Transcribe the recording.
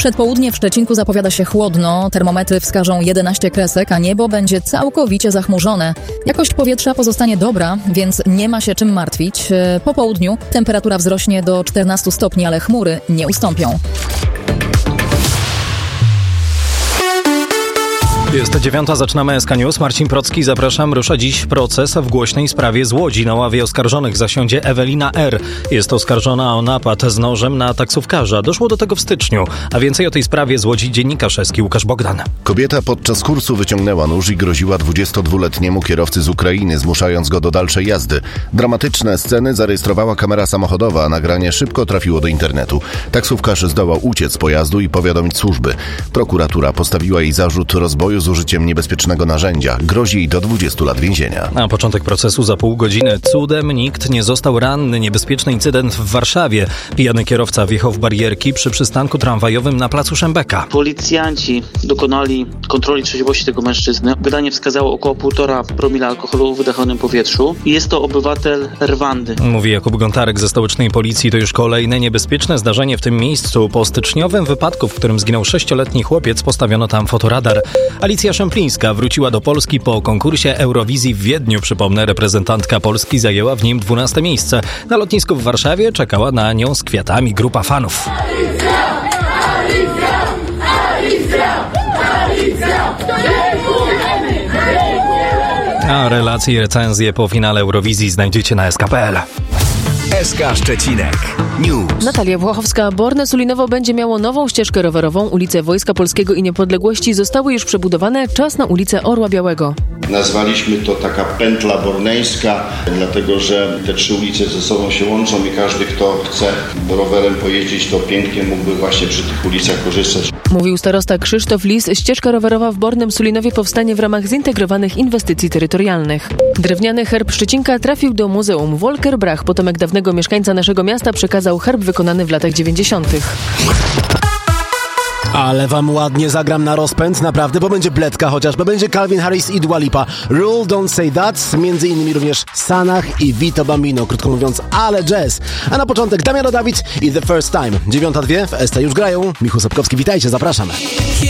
Przed południem w Szczecinku zapowiada się chłodno, termometry wskażą 11 kresek, a niebo będzie całkowicie zachmurzone. Jakość powietrza pozostanie dobra, więc nie ma się czym martwić. Po południu temperatura wzrośnie do 14 stopni, ale chmury nie ustąpią. Jest 9, zaczynamy SK News. Marcin Procki, zapraszam. Rusza dziś proces w głośnej sprawie z Łodzi. Na ławie oskarżonych zasiądzie Ewelina R. Jest oskarżona o napad z nożem na taksówkarza. Doszło do tego w styczniu. A więcej o tej sprawie z Łodzi dziennikarz SK Łukasz Bogdan. Kobieta podczas kursu wyciągnęła nóż i groziła 22-letniemu kierowcy z Ukrainy, zmuszając go do dalszej jazdy. Dramatyczne sceny zarejestrowała kamera samochodowa, a nagranie szybko trafiło do internetu. Taksówkarz zdołał uciec z pojazdu i powiadomić służby. Prokuratura postawiła jej zarzut rozboju z użyciem niebezpiecznego narzędzia. Grozi jej do 20 lat więzienia. Na początek procesu za pół godziny. Cudem nikt nie został ranny. Niebezpieczny incydent w Warszawie. Pijany kierowca wjechał w barierki przy przystanku tramwajowym na placu Szembeka. Policjanci dokonali kontroli trzeźwości tego mężczyzny. Badanie wskazało około 1,5 promila alkoholu w wydychanym powietrzu. Jest to obywatel Rwandy. Mówi Jakub Gontarek ze stołecznej policji. To już kolejne niebezpieczne zdarzenie w tym miejscu. Po styczniowym wypadku, w którym zginął 6-letni chłopiec, postawiono tam fotoradar. Alicja Szemplińska wróciła do Polski po konkursie Eurowizji w Wiedniu. Przypomnę, reprezentantka Polski zajęła w nim 12 miejsce. Na lotnisku w Warszawie czekała na nią z kwiatami grupa fanów. Alicja! Alicja! Alicja! Alicja! Dziękujemy! A relacje i recenzje po finale Eurowizji znajdziecie na sk.pl. SK Szczecinek News. Natalia Włochowska. Borne Sulinowo będzie miało nową ścieżkę rowerową. Ulice Wojska Polskiego i Niepodległości zostały już przebudowane. Czas na ulicę Orła Białego. Nazwaliśmy to taka pętla borneńska, dlatego że te 3 ulice ze sobą się łączą i każdy, kto chce rowerem pojeździć, to pięknie mógłby właśnie przy tych ulicach korzystać. Mówił starosta Krzysztof Lis. Ścieżka rowerowa w Bornym Sulinowie powstanie w ramach zintegrowanych inwestycji terytorialnych. Drewniany herb Szczecinka trafił do Muzeum. Volker Brach, potomek dawnego mieszkańca naszego miasta, przekazał herb wykonany w latach 90. Ale wam ładnie zagram na rozpęd, naprawdę, bo będzie bledka chociażby, będzie Calvin Harris i Dua Lipa. Rule Don't Say That, między innymi również Sanach i Vito Bambino, krótko mówiąc, ale jazz. A na początek Damiano David i The First Time. 9:02 w ST już grają. Michał Sapkowski, witajcie, zapraszam.